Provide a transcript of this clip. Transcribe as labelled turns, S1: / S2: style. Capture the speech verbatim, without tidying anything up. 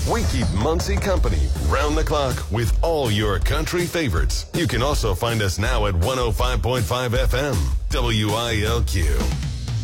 S1: We keep Muncie company round the clock with all your country favorites. You can also find us now at one oh five point five F M, W I L Q.